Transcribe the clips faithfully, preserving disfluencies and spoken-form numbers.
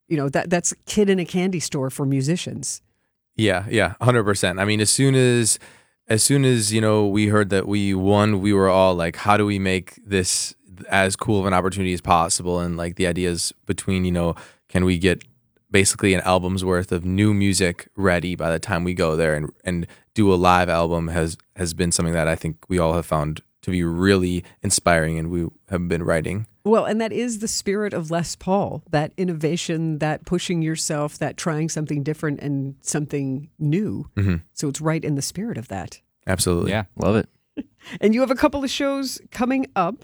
you know, that that's a kid in a candy store for musicians. Yeah, yeah, one hundred percent. I mean, as soon as as soon as, you know, we heard that we won, we were all like, how do we make this as cool of an opportunity as possible? And like the ideas between, you know, can we get basically an album's worth of new music ready by the time we go there and and do a live album has has been something that I think we all have found to be really inspiring, and we have been writing. Well, and that is the spirit of Les Paul, that innovation, that pushing yourself, that trying something different and something new. Mm-hmm. So it's right in the spirit of that. Absolutely. Yeah, love it. And you have a couple of shows coming up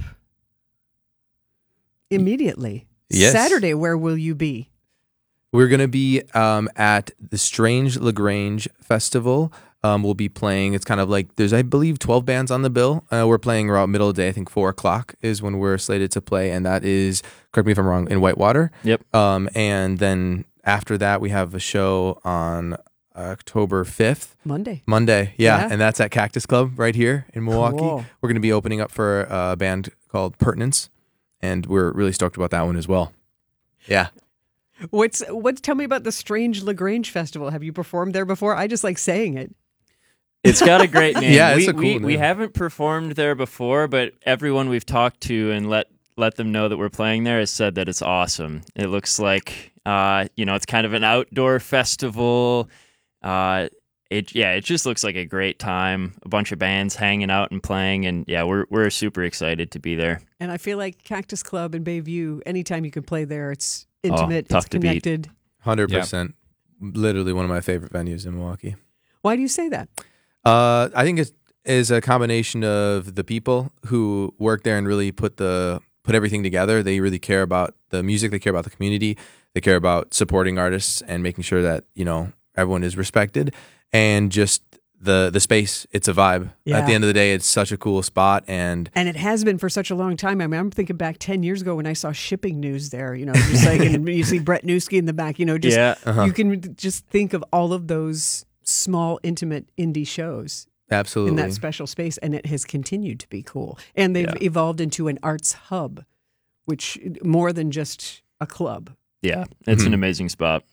immediately. Yes. Saturday, where will you be? We're going to be um, at the Strange Lagrange Festival. Um, we'll be playing, it's kind of like, there's, I believe, twelve bands on the bill. Uh, we're playing around middle of the day. I think four o'clock is when we're slated to play. And that is, correct me if I'm wrong, in Whitewater. Yep. Um, and then after that, we have a show on October fifth. Monday. Monday, yeah. Yeah. And that's at Cactus Club right here in Milwaukee. Cool. We're going to be opening up for a band called Pertinence. And we're really stoked about that one as well. Yeah. What's what's tell me about the Strange Lagrange Festival? Have you performed there before? I just like saying it. It's got a great name. Yeah, it's we, a cool we, name. we haven't performed there before, but everyone we've talked to and let let them know that we're playing there has said that it's awesome. It looks like, uh, you know, it's kind of an outdoor festival. Uh, it yeah, it just looks like a great time. A bunch of bands hanging out and playing, and yeah, we're we're super excited to be there. And I feel like Cactus Club in Bayview, anytime you can play there, it's intimate, tough it's to beat. connected. one hundred percent. Literally one of my favorite venues in Milwaukee. Why do you say that? Uh, I think it is a combination of the people who work there and really put the put everything together. They really care about the music. They care about the community. They care about supporting artists and making sure that, you know, everyone is respected. And just the the space, it's a vibe. Yeah. At the end of the day, it's such a cool spot. And And it has been for such a long time. I mean, I'm thinking back ten years ago when I saw Shipping News there, you know, just like, and you see Brett Newski in the back, you know, just, Yeah. Uh-huh. you can just think of all of those small, intimate indie shows absolutely. in that special space. And it has continued to be cool. And they've Yeah. evolved into an arts hub, which more than just a club. Yeah, it's Mhm. an amazing spot.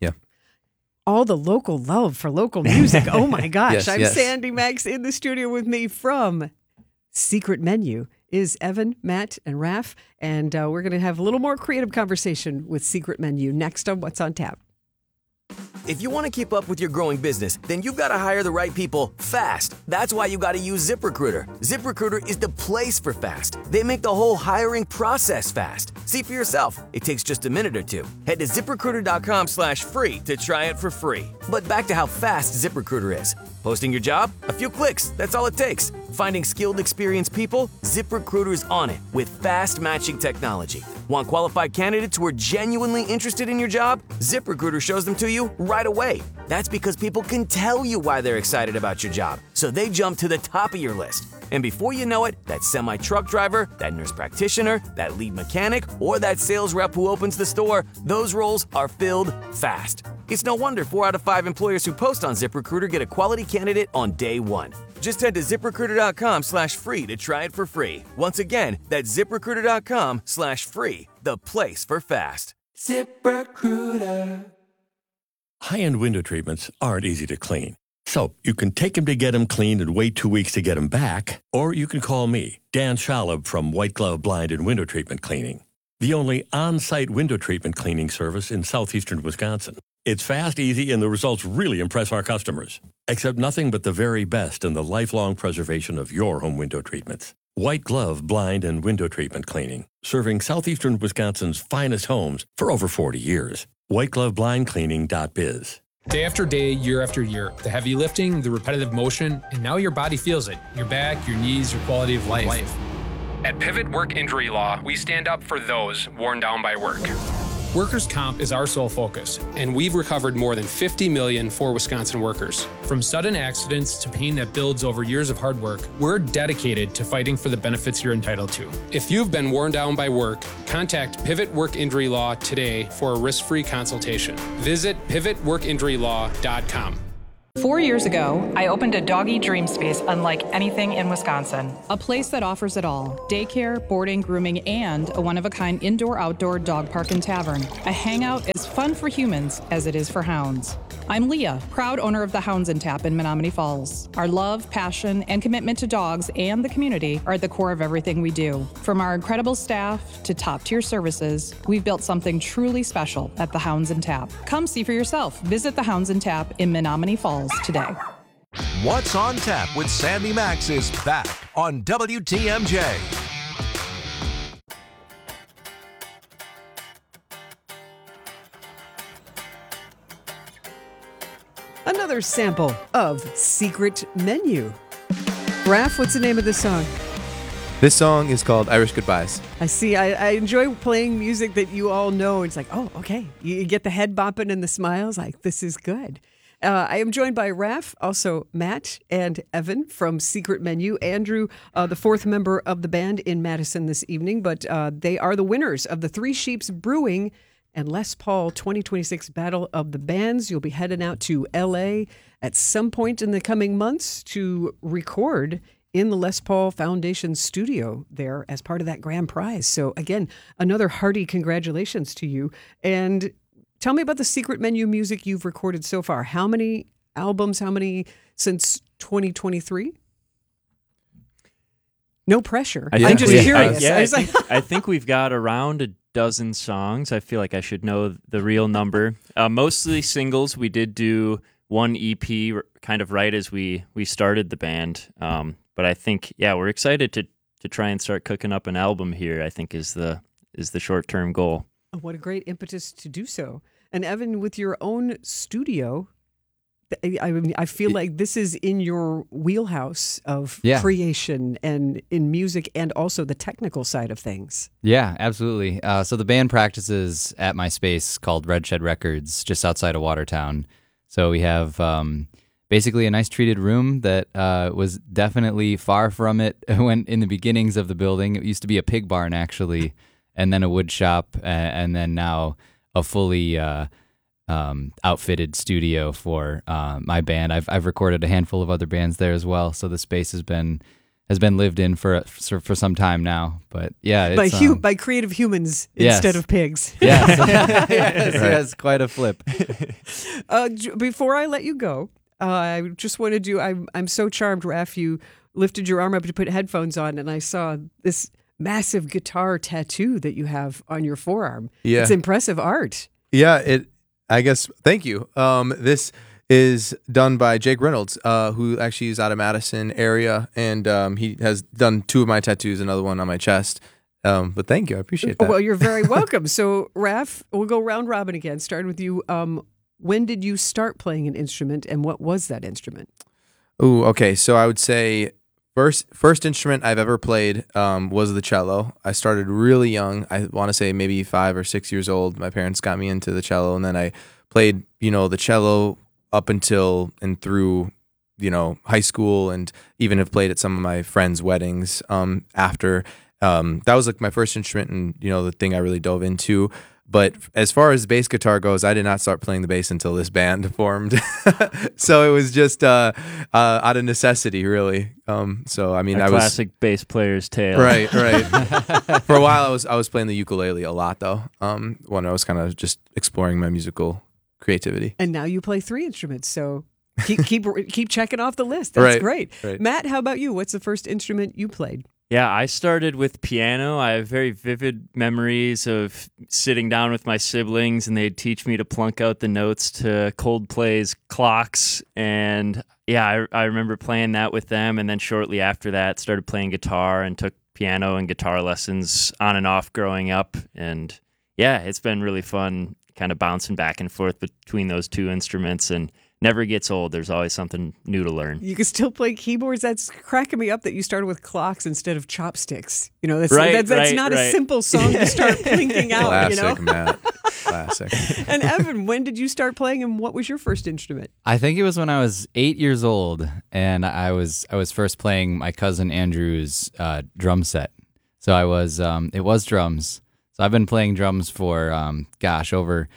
All the local love for local music. Oh my gosh. Yes, I'm yes. Sandy Max. In the studio with me from Secret Menu is Evan, Matt, and Raph. And uh, we're going to have a little more creative conversation with Secret Menu next on What's on Tap. If you want to keep up with your growing business, then you've got to hire the right people fast. That's why you got to use ZipRecruiter. ZipRecruiter is the place for fast. They make the whole hiring process fast. See for yourself. It takes just a minute or two. Head to ZipRecruiter.com slash free to try it for free. But back to how fast ZipRecruiter is. Posting your job? A few clicks. That's all it takes. Finding skilled, experienced people? ZipRecruiter is on it with fast matching technology. Want qualified candidates who are genuinely interested in your job? ZipRecruiter shows them to you right away. That's because people can tell you why they're excited about your job, so they jump to the top of your list. And before you know it, that semi-truck driver, that nurse practitioner, that lead mechanic, or that sales rep who opens the store, those roles are filled fast. It's no wonder four out of five employers who post on ZipRecruiter get a quality candidate on day one. Just head to ZipRecruiter.com slash free to try it for free. Once again, that's ZipRecruiter.com slash free, the place for fast. ZipRecruiter. High-end window treatments aren't easy to clean. So you can take them to get them cleaned and wait two weeks to get them back, or you can call me, Dan Schalab from White Glove Blind and Window Treatment Cleaning, the only on-site window treatment cleaning service in southeastern Wisconsin. It's fast, easy, and the results really impress our customers. Accept nothing but the very best in the lifelong preservation of your home window treatments. White Glove Blind and Window Treatment Cleaning, serving southeastern Wisconsin's finest homes for over forty years. white glove blind cleaning dot biz. Day after day, year after year, the heavy lifting, the repetitive motion, and now your body feels it. Your back, your knees, your quality of life. life. At Pivot Work Injury Law, we stand up for those worn down by work. Workers' comp is our sole focus, and we've recovered more than fifty million dollars for Wisconsin workers. From sudden accidents to pain that builds over years of hard work, we're dedicated to fighting for the benefits you're entitled to. If you've been worn down by work, contact Pivot Work Injury Law today for a risk-free consultation. Visit pivot work injury law dot com. Four years ago, I opened a doggy dream space unlike anything in Wisconsin. A place that offers it all: daycare, boarding, grooming, and a one-of-a-kind indoor-outdoor dog park and tavern. A hangout as fun for humans as it is for hounds. I'm Leah, proud owner of the Hounds and Tap in Menominee Falls. Our love, passion, and commitment to dogs and the community are at the core of everything we do. From our incredible staff to top-tier services, we've built something truly special at the Hounds and Tap. Come see for yourself. Visit the Hounds and Tap in Menominee Falls today. What's on Tap with Sandy Max is back on W T M J. Another sample of Secret Menu. Raph, what's the name of this song? This song is called Irish Goodbyes. I see. I, I enjoy playing music that you all know. It's like, oh, okay. You, you get the head bopping and the smiles. Like, this is good. Uh, I am joined by Raph, also Matt and Evan from Secret Menu. Andrew, uh, the fourth member of the band in Madison this evening, but uh, they are the winners of the Three Sheeps Brewing and Les Paul twenty twenty-six Battle of the Bands. You'll be heading out to L A at some point in the coming months to record in the Les Paul Foundation studio there as part of that grand prize. So again, another hearty congratulations to you. And tell me about the Secret Menu music you've recorded so far. How many albums, how many since twenty twenty-three? No pressure. I I'm think just we- curious. I, yeah, I I, was like, think, I think we've got around a dozen songs. I feel like I should know the real number. Uh, mostly singles. We did do one E P r- kind of right as we, we started the band. Um, but I think, yeah, we're excited to to try and start cooking up an album here, I think is the is the short-term goal. what a great impetus to do so. And Evan, with your own studio, I, I mean, I feel like this is in your wheelhouse of Yeah. creation and in music and also the technical side of things. Yeah, absolutely. Uh, so the band practices at my space called Red Shed Records, just outside of Watertown. So we have um, basically a nice treated room that uh, was definitely far from it when in the beginnings of the building. It used to be a pig barn, actually, and then a wood shop, uh, and then now a fully uh, um, outfitted studio for uh, my band. I've I've recorded a handful of other bands there as well. So the space has been has been lived in for for, for some time now. But yeah, it's, By, hu- um, by creative humans yes. instead of pigs. yes, yes, yes, quite a flip. Uh, j- before I let you go, uh, I just want to do, I'm, I'm so charmed, Raph, you lifted your arm up to put headphones on and I saw this massive guitar tattoo that you have on your forearm. Yeah. It's impressive art. Yeah, it. I guess. Thank you. Um, this is done by Jake Reynolds, uh, who actually is out of Madison area, and um, he has done two of my tattoos, another one on my chest. Um, but thank you, I appreciate that. Well, you're very welcome. So, Raph, we'll go round robin again, starting with you. Um, when did you start playing an instrument, and what was that instrument? Ooh, okay. So I would say first first instrument I've ever played um, was the cello. I started really young. I want to say maybe five or six years old. My parents got me into the cello, and then I played, you know, the cello up until and through, you know, high school, and even have played at some of my friends' weddings um, after. Um, that was like my first instrument, and you know, the thing I really dove into. But as far as bass guitar goes, I did not start playing the bass until this band formed. So it was just uh, uh, out of necessity, really. Um, so I mean, A I classic bass player's tale. was right, right. For a while, I was I was playing the ukulele a lot, though. Um, when I was kind of just exploring my musical creativity. And now you play three instruments, so keep keep keep checking off the list. That's Right, great. right. Matt, how about you? What's the first instrument you played? Yeah, I started with piano. I have very vivid memories of sitting down with my siblings and they'd teach me to plunk out the notes to Coldplay's Clocks. And yeah, I, I remember playing that with them. And then shortly after that, started playing guitar and took piano and guitar lessons on and off growing up. And yeah, it's been really fun kind of bouncing back and forth between those two instruments, and never gets old. There's always something new to learn. You can still play keyboards. That's cracking me up that you started with clocks instead of chopsticks. You know, that's Right, that's, that's right, not a right. simple song to start plinking out. Classic, You know. Matt. Classic. And Evan, when did you start playing, and what was your first instrument? I think it was when I was eight years old, and I was I was first playing my cousin Andrew's uh, drum set. So I was um, it was drums. So I've been playing drums for um, gosh over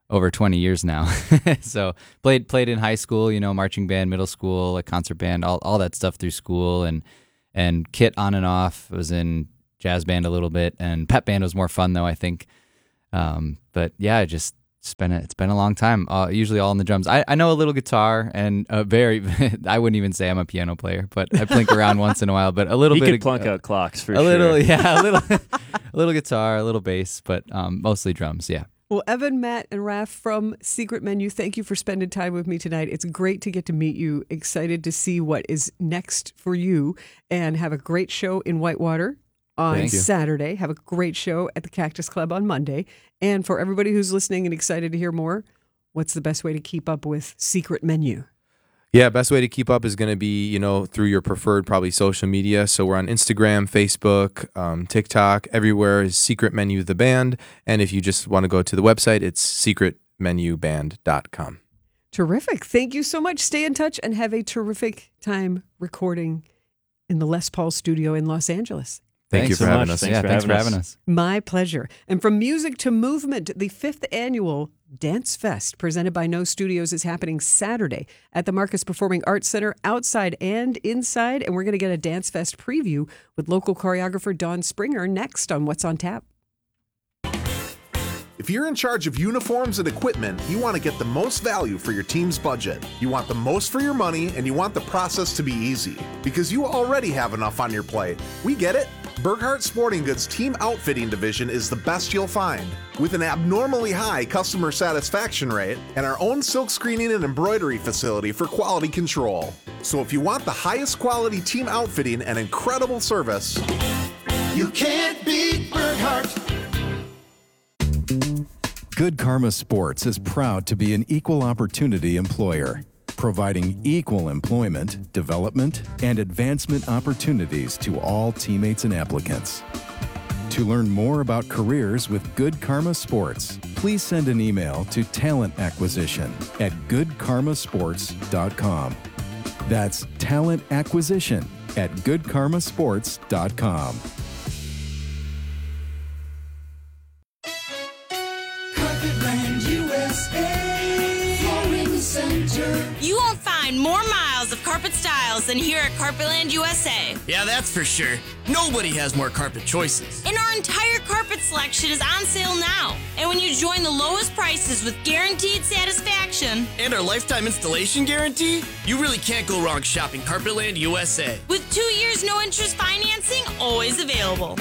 over twenty years now. So played played in high school, you know, marching band, middle school, like concert band, all all that stuff through school, and and kit on and off. I was in jazz band a little bit, and pep band was more fun though, I think. Um, but yeah, I just it's been a, it's been a long time. Uh, usually all in the drums. I, I know a little guitar and a very I wouldn't even say I'm a piano player, but I plink around once in a while. But a little you bit could of, plunk uh, out clocks for a sure. little, yeah, a little a little guitar, a little bass, but um, mostly drums. Yeah. Well, Evan, Matt, and Raph from Secret Menu, thank you for spending time with me tonight. It's great to get to meet you. Excited to see what is next for you, and have a great show in Whitewater on Saturday. Have a great show at the Cactus Club on Monday. And for everybody who's listening and excited to hear more, what's the best way to keep up with Secret Menu? Yeah, best way to keep up is going to be, you know, through your preferred probably social media. So we're on Instagram, Facebook, um, TikTok, everywhere is Secret Menu the Band. And if you just want to go to the website, it's secret menu band dot com. Terrific. Thank you so much. Stay in touch and have a terrific time recording in the Les Paul studio in Los Angeles. Thank Thanks you for so having much. us. Thanks yeah, for thanks having for us. having us. My pleasure. And from music to movement, the fifth annual Dance Fest presented by No Studios is happening Saturday at the Marcus Performing Arts Center, outside and inside. And we're going to get a Dance Fest preview with local choreographer Dawn Springer next on What's on Tap. If you're in charge of uniforms and equipment, you want to get the most value for your team's budget. You want the most for your money, and you want the process to be easy. Because you already have enough on your plate. We get it. Burkhart Sporting Goods Team Outfitting Division is the best you'll find. With an abnormally high customer satisfaction rate and our own silk screening and embroidery facility for quality control. So if you want the highest quality team outfitting and incredible service, you can't beat Burkhart. Good Karma Sports is proud to be an equal opportunity employer, providing equal employment, development, and advancement opportunities to all teammates and applicants. To learn more about careers with Good Karma Sports, please send an email to talent acquisition at good karma sports dot com. That's talent acquisition at good karma sports dot com. You won't find more miles of carpet styles than here at Carpetland U S A. Yeah, that's for sure. Nobody has more carpet choices. And our entire carpet selection is on sale now. And when you join the lowest prices with guaranteed satisfaction and our lifetime installation guarantee, you really can't go wrong shopping Carpetland U S A. With two years no interest financing always available.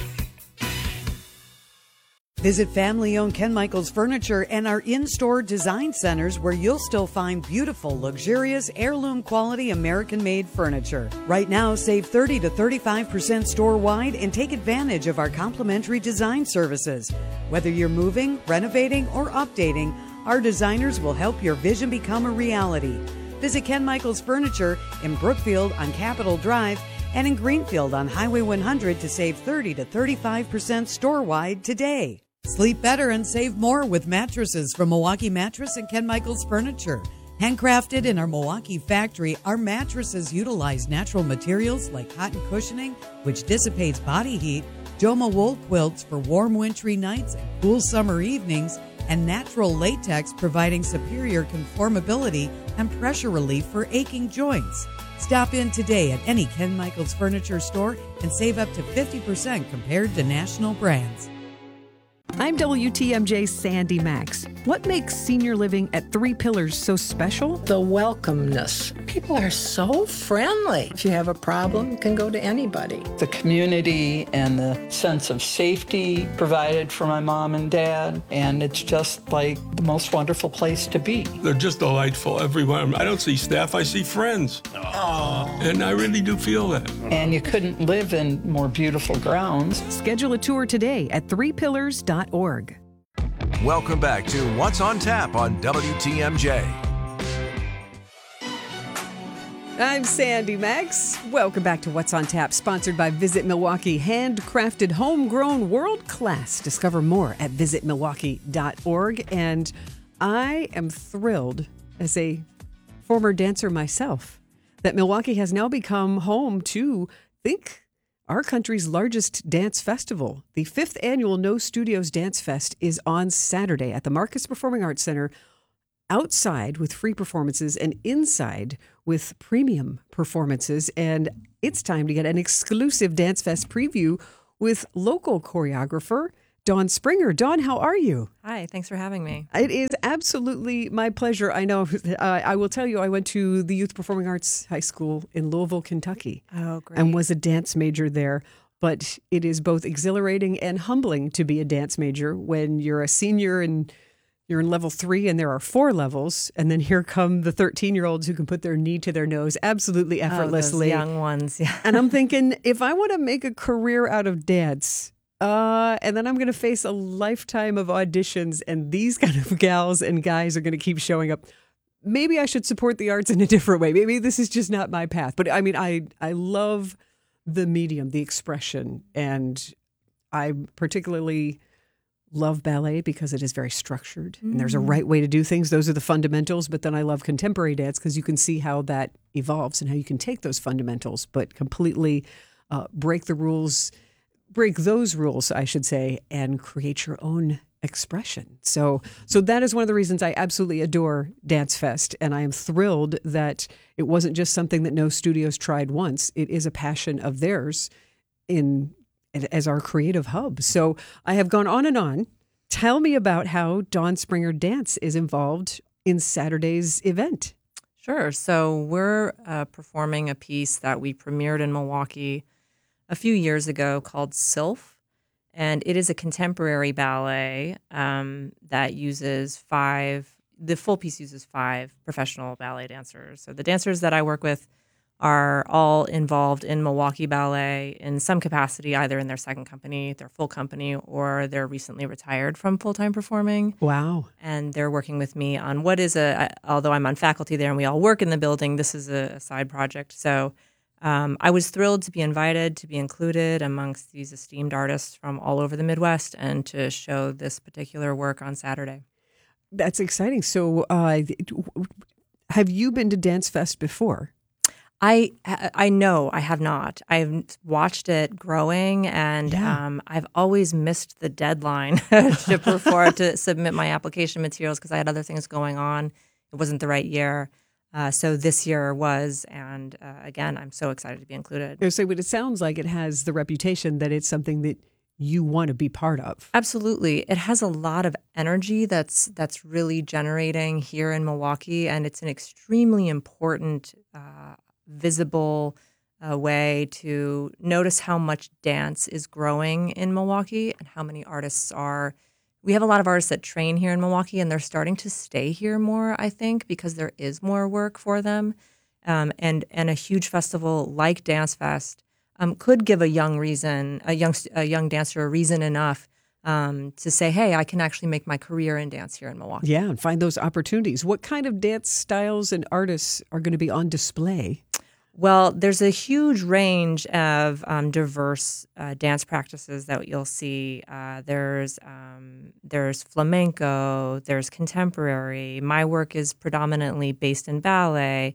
Visit family-owned Ken Michaels Furniture and our in-store design centers where you'll still find beautiful, luxurious, heirloom quality American-made furniture. Right now, save thirty to thirty-five percent store-wide and take advantage of our complimentary design services. Whether you're moving, renovating, or updating, our designers will help your vision become a reality. Visit Ken Michaels Furniture in Brookfield on Capitol Drive and in Greenfield on Highway one hundred to save thirty to thirty-five percent store-wide today. Sleep better and save more with mattresses from Milwaukee Mattress and Ken Michaels Furniture. Handcrafted in our Milwaukee factory, our mattresses utilize natural materials like cotton cushioning, which dissipates body heat, Joma wool quilts for warm wintry nights and cool summer evenings, and natural latex providing superior conformability and pressure relief for aching joints. Stop in today at any Ken Michaels Furniture store and save up to fifty percent compared to national brands. I'm W T M J's Sandy Max. What makes senior living at Three Pillars so special? The welcomeness. People are so friendly. If you have a problem, you can go to anybody. The community and the sense of safety provided for my mom and dad, and it's just like the most wonderful place to be. They're just delightful, everyone. I don't see staff, I see friends. Aww. And I really do feel that. And you couldn't live in more beautiful grounds. Schedule a tour today at three pillars dot org. Welcome back to What's on Tap on W T M J. I'm Sandy Max. Welcome back to What's on Tap, sponsored by Visit Milwaukee. Handcrafted, homegrown, world class. Discover more at visit milwaukee dot org. And I am thrilled, as a former dancer myself, that Milwaukee has now become home to, think, our country's largest dance festival. The fifth annual No Studios Dance Fest is on Saturday at the Marcus Performing Arts Center, outside with free performances and inside with premium performances. And it's time to get an exclusive Dance Fest preview with local choreographer Dawn Springer. Dawn, how are you? Hi, thanks for having me. It is absolutely my pleasure. I know, uh, I will tell you, I went to the Youth Performing Arts High School in Louisville, Kentucky. Oh, great. And was a dance major there. But it is both exhilarating and humbling to be a dance major when you're a senior and you're in level three and there are four levels. And then here come the thirteen-year-olds who can put their knee to their nose absolutely effortlessly. Oh, those young ones, yeah. And I'm thinking, if I want to make a career out of dance, uh, and then I'm going to face a lifetime of auditions and these kind of gals and guys are going to keep showing up, maybe I should support the arts in a different way. Maybe this is just not my path. But I mean, I, I love the medium, the expression, and I particularly love ballet because it is very structured and there's a right way to do things. Those are the fundamentals. But then I love contemporary dance because you can see how that evolves and how you can take those fundamentals but completely uh, break the rules, break those rules, I should say, and create your own expression. So so that is one of the reasons I absolutely adore Dance Fest. And I am thrilled that it wasn't just something that No Studios tried once. It is a passion of theirs in as our creative hub. So I have gone on and on. Tell me about how Dawn Springer Dance is involved in Saturday's event. Sure. So we're uh, performing a piece that we premiered in Milwaukee a few years ago called Sylph. And it is a contemporary ballet um, that uses five, the full piece uses five professional ballet dancers. So the dancers that I work with are all involved in Milwaukee Ballet in some capacity, either in their second company, their full company, or they're recently retired from full-time performing. Wow. And they're working with me on what is a, although I'm on faculty there and we all work in the building, this is a, a side project. So um, I was thrilled to be invited, to be included amongst these esteemed artists from all over the Midwest and to show this particular work on Saturday. That's exciting. So uh, have you been to Dance Fest before? I I know I have not. I've watched it growing, and yeah. um, I've always missed the deadline to perform to submit my application materials because I had other things going on. It wasn't the right year, uh, so this year was. And uh, again, I'm so excited to be included. So, but it sounds like it has the reputation that it's something that you want to be part of. Absolutely, it has a lot of energy that's that's really generating here in Milwaukee, and it's an extremely important. Uh, visible uh, way to notice how much dance is growing in Milwaukee and how many artists are. We have a lot of artists that train here in Milwaukee, and they're starting to stay here more, I think, because there is more work for them. Um, and and a huge festival like Dance Fest um, could give a young reason, a young a young dancer, a reason enough um, to say, hey, I can actually make my career in dance here in Milwaukee. Yeah, and find those opportunities. What kind of dance styles and artists are going to be on display? Well, there's a huge range of um, diverse uh, dance practices that you'll see. Uh, there's um, there's flamenco, there's contemporary. My work is predominantly based in ballet.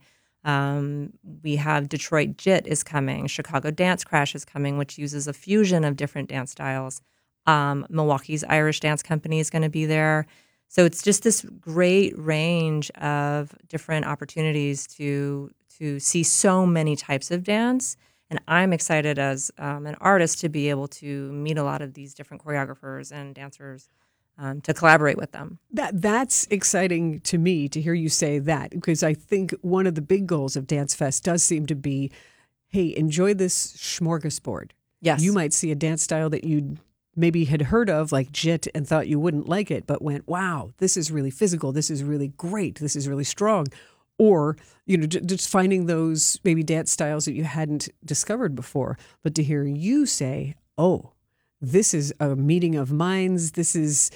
Um, we have Detroit Jit is coming, Chicago Dance Crash is coming, which uses a fusion of different dance styles. Um, Milwaukee's Irish Dance Company is going to be there. So it's just this great range of different opportunities to to see so many types of dance. And I'm excited as um, an artist to be able to meet a lot of these different choreographers and dancers um, to collaborate with them. That That's exciting to me to hear you say that, because I think one of the big goals of Dance Fest does seem to be, hey, enjoy this smorgasbord. Yes. You might see a dance style that you maybe had heard of, like Jit, and thought you wouldn't like it, but went, wow, this is really physical. This is really great. This is really strong. Or, you know, just finding those maybe dance styles that you hadn't discovered before. But to hear you say, oh, this is a meeting of minds. This is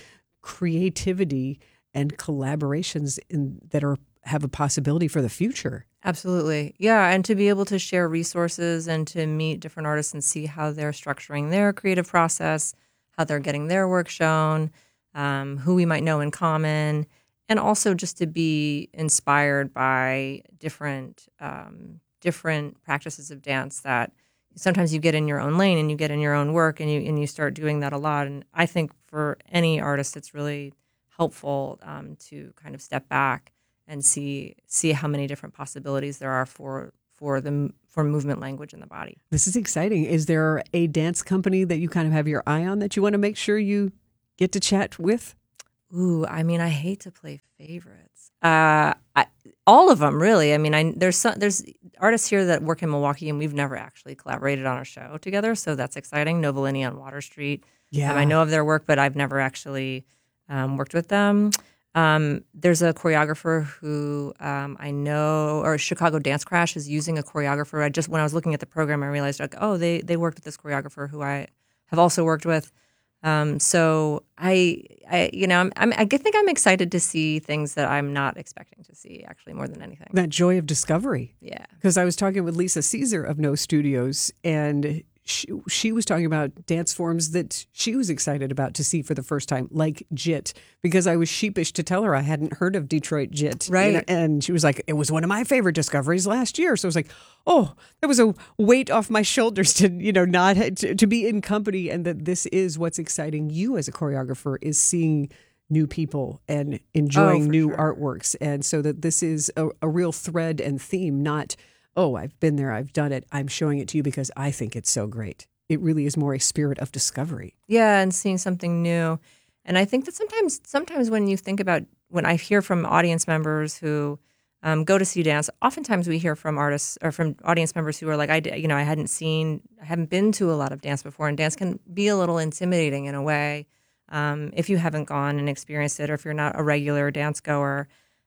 creativity and collaborations in, that are have a possibility for the future. Absolutely. Yeah. And to be able to share resources and to meet different artists and see how they're structuring their creative process, how they're getting their work shown, um, who we might know in common. And also just to be inspired by different um, different practices of dance that sometimes you get in your own lane and you get in your own work and you and you start doing that a lot. And I think for any artist, it's really helpful um, to kind of step back and see see how many different possibilities there are for for the for movement language in the body. This is exciting. Is there a dance company that you kind of have your eye on that you want to make sure you get to chat with? Ooh, I mean, I hate to play favorites. Uh, I, all of them, really. I mean, I, there's some, there's artists here that work in Milwaukee, and we've never actually collaborated on a show together, so that's exciting. Novellini on Water Street. Yeah, um, I know of their work, but I've never actually um, worked with them. Um, there's a choreographer who um, I know, or Chicago Dance Crash is using a choreographer. I just when I was looking at the program, I realized like, oh, they they worked with this choreographer who I have also worked with. Um, so I, I, you know, I'm, I'm, I think I'm excited to see things that I'm not expecting to see, actually, more than anything. That joy of discovery. Yeah. Because I was talking with Lisa Caesar of No Studios, and she, she was talking about dance forms that she was excited about to see for the first time, like JIT, because I was sheepish to tell her I hadn't heard of Detroit JIT. Right. You know, and she was like, it was one of my favorite discoveries last year. So I was like, oh, there was a weight off my shoulders to, you know, not to, to be in company, and that this is what's exciting you as a choreographer is seeing new people and enjoying Oh, for new sure. artworks. And so that this is a, a real thread and theme, not, oh, I've been there, I've done it, I'm showing it to you because I think it's so great. It really is more a spirit of discovery. Yeah, and seeing something new. And I think that sometimes, sometimes when you think about, when I hear from audience members who um, go to see dance, oftentimes we hear from artists or from audience members who are like, I, d- you know, I hadn't seen, I haven't been to a lot of dance before, and dance can be a little intimidating in a way um, if you haven't gone and experienced it, or if you're not a regular dance goer.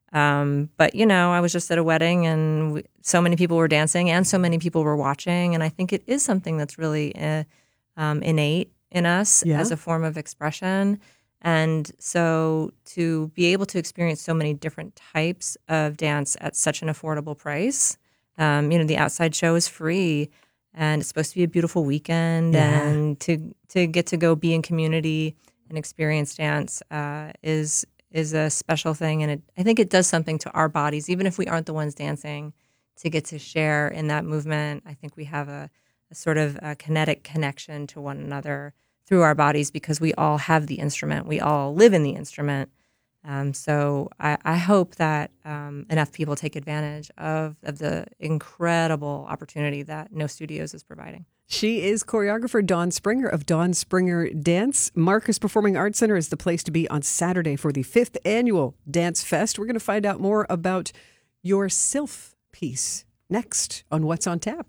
Um, but, you know, I was just at a wedding, and we, so many people were dancing and so many people were watching. And I think it is something that's really uh, um, innate in us Yeah. as a form of expression. And so to be able to experience so many different types of dance at such an affordable price, um, you know, the outside show is free, and it's supposed to be a beautiful weekend. Yeah. And to, to get to go be in community and experience dance uh, is is a special thing. And it, I think it does something to our bodies, even if we aren't the ones dancing, to get to share in that movement. I think we have a, a sort of a kinetic connection to one another through our bodies because we all have the instrument. We all live in the instrument. Um, so I, I hope that um, enough people take advantage of, of the incredible opportunity that No Studios is providing. She is choreographer Dawn Springer of Dawn Springer Dance. Marcus Performing Arts Center is the place to be on Saturday for the fifth annual Dance Fest. We're going to find out more about your Sylph piece next on What's on Tap.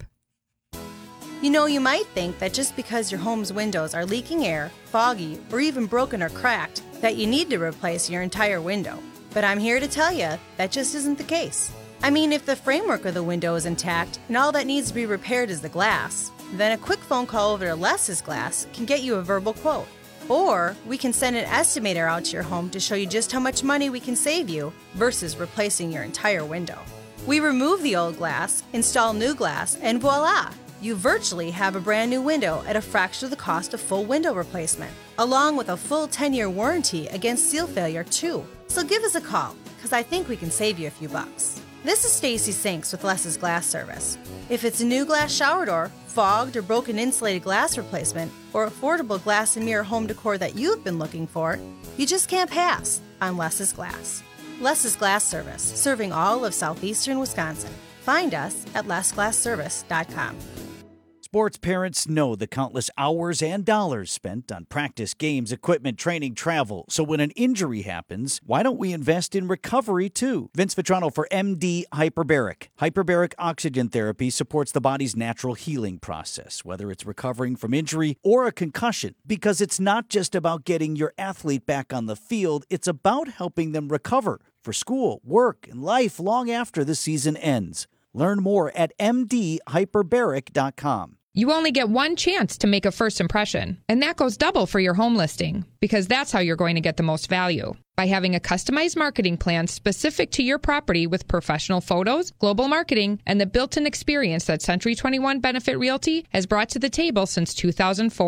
You know, you might think that just because your home's windows are leaking air, foggy, or even broken or cracked, that you need to replace your entire window. But I'm here to tell you that just isn't the case. I mean, if the framework of the window is intact and all that needs to be repaired is the glass, then a quick phone call over to Less's Glass can get you a verbal quote. Or we can send an estimator out to your home to show you just how much money we can save you versus replacing your entire window. We remove the old glass, install new glass, and voila! You virtually have a brand new window at a fraction of the cost of full window replacement, along with a full ten-year warranty against seal failure too. So give us a call, because I think we can save you a few bucks. This is Stacy Sinks with Less's Glass Service. If it's a new glass shower door, fogged or broken insulated glass replacement, or affordable glass and mirror home decor that you've been looking for, you just can't pass on Less's Glass. Less's Glass Service, serving all of southeastern Wisconsin. Find us at less glass service dot com. Sports parents know the countless hours and dollars spent on practice, games, equipment, training, travel. So when an injury happens, why don't we invest in recovery too? Vince Vitrano for M D Hyperbaric. Hyperbaric oxygen therapy supports the body's natural healing process, whether it's recovering from injury or a concussion. Because it's not just about getting your athlete back on the field, it's about helping them recover for school, work, and life long after the season ends. Learn more at m d hyperbaric dot com. You only get one chance to make a first impression, and that goes double for your home listing, because that's how you're going to get the most value. By having a customized marketing plan specific to your property with professional photos, global marketing, and the built-in experience that Century twenty-one Benefit Realty has brought to the table since two thousand four.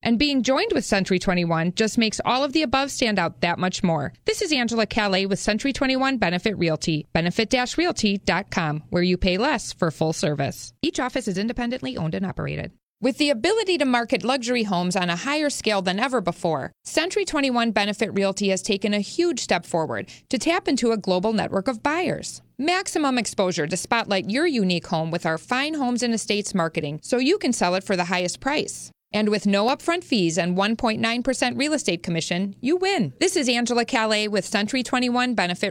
And being joined with Century twenty-one just makes all of the above stand out that much more. This is Angela Calais with Century twenty-one Benefit Realty, benefit dash realty dot com, where you pay less for full service. Each office is independently owned and operated. With the ability to market luxury homes on a higher scale than ever before, Century twenty-one Benefit Realty has taken a huge step forward to tap into a global network of buyers. Maximum exposure to spotlight your unique home with our fine homes and estates marketing so you can sell it for the highest price. And with no upfront fees and one point nine percent real estate commission, you win. This is Angela Calais with Century twenty-one Benefit